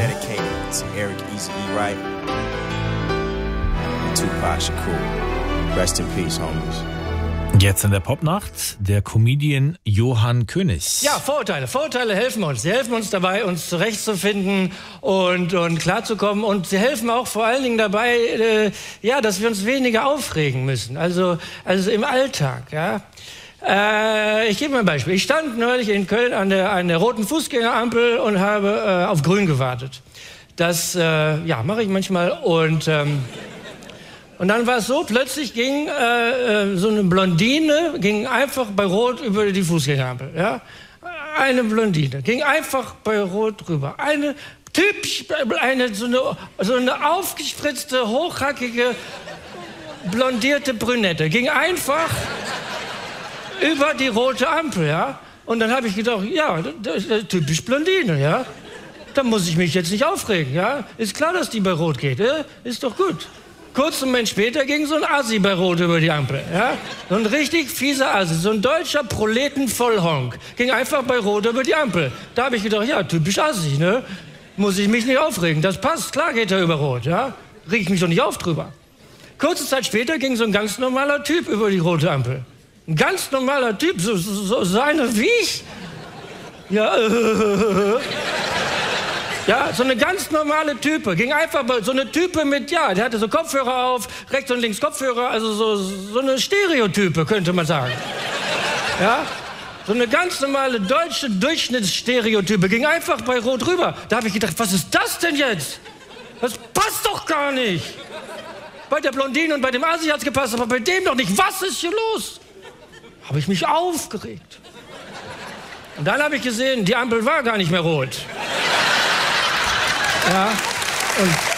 dedicated to Eric Eazy-E Wright and Tupac Shakur. Rest in peace, homies. Jetzt in der Popnacht der Comedian Johann König. Ja, Vorurteile. Vorurteile helfen uns. Sie helfen uns dabei, uns zurechtzufinden und klarzukommen. Und sie helfen auch vor allen Dingen dabei, dass wir uns weniger aufregen müssen. Also im Alltag, ja. Ich gebe mal ein Beispiel. Ich stand neulich in Köln an der roten Fußgängerampel und habe auf Grün gewartet. Das mache ich manchmal. Und dann war es so, plötzlich ging so eine Blondine, ging einfach bei Rot über die Fußgängerampel. Ja? Eine Blondine, ging einfach bei Rot rüber. So eine aufgespritzte, hochhackige, blondierte Brünette, ging einfach über die rote Ampel. Ja? Und dann habe ich gedacht, ja, das ist typisch Blondine, ja. Da muss ich mich jetzt nicht aufregen, ja. Ist klar, dass die bei Rot geht, ja? Ist doch gut. Kurzen Moment später ging so ein Assi bei Rot über die Ampel, ja? So ein richtig fieser Assi, so ein deutscher Proletenvollhonk. Ging einfach bei Rot über die Ampel. Da habe ich gedacht, ja, typisch Assi, ne? Muss ich mich nicht aufregen, das passt, klar geht er über Rot, ja? Reg ich mich doch nicht auf drüber. Kurze Zeit später ging so ein ganz normaler Typ über die rote Ampel. Ein ganz normaler Typ, so einer wie ich. Ja, Ja, so eine ganz normale Type. Ging einfach so eine Type mit, ja, der hatte so Kopfhörer auf, rechts und links Kopfhörer, also so eine Stereotype, könnte man sagen. Ja? So eine ganz normale deutsche Durchschnittsstereotype. Ging einfach bei Rot rüber. Da habe ich gedacht, was ist das denn jetzt? Das passt doch gar nicht. Bei der Blondine und bei dem Asi hat's gepasst, aber bei dem doch nicht. Was ist hier los? Habe ich mich aufgeregt. Und dann habe ich gesehen, die Ampel war gar nicht mehr rot. Ja, und